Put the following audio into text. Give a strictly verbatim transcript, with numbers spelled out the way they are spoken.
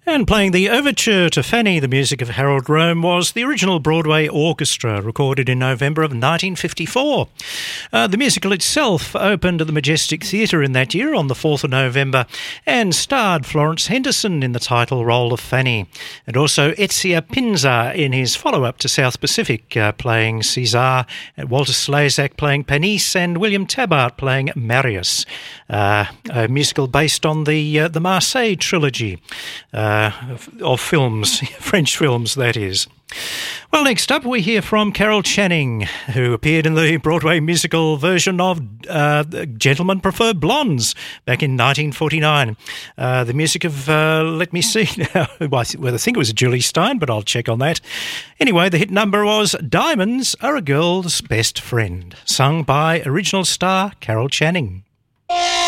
And playing the overture to Fanny, the music of Harold Rome, was the original Broadway orchestra, recorded in November of nineteen fifty-four. Uh, the musical itself opened at the Majestic Theatre in that year on the fourth of November and starred Florence Henderson in the title role of Fanny, and also Ezio Pinza in his follow-up to South Pacific, uh, playing Caesar, Walter Slezak playing Panis, and William Tabart playing Marius, uh, a musical based on the, uh, the Marseille trilogy. Uh, Of, of films, French films, that is. Well, next up we hear from Carol Channing, who appeared in the Broadway musical version of uh, Gentlemen Prefer Blondes back in nineteen forty-nine. Uh, the music of, uh, let me see now, well, I think it was Julie Stein, but I'll check on that. Anyway, the hit number was Diamonds Are a Girl's Best Friend, sung by original star Carol Channing.